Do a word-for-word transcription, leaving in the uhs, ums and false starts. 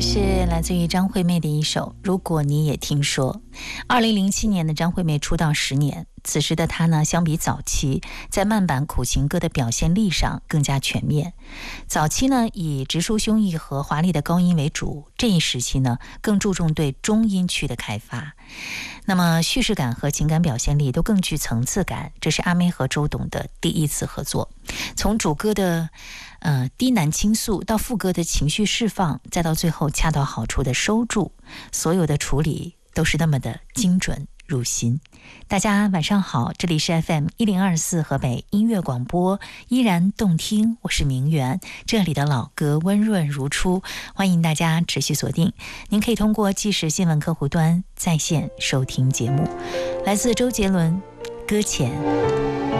是来自于张惠妹的一首《如果你也听说》。二零零七年的张惠妹出道十年，此时的她呢，相比早期在慢板苦情歌的表现力上更加全面。早期呢以直抒胸臆和华丽的高音为主，这一时期呢更注重对中音区的开发。那么叙事感和情感表现力都更具层次感，这是阿妹和周董的第一次合作。从主歌的呃低难倾诉到副歌的情绪释放，再到最后恰到好处的收住，所有的处理都是那么的精准入心。大家晚上好，这里是 F M 一零二四河北音乐广播，依然动听，我是明媛，这里的老歌温润如初，欢迎大家持续锁定。您可以通过即时新闻客户端在线收听节目，来自周杰伦《搁浅》。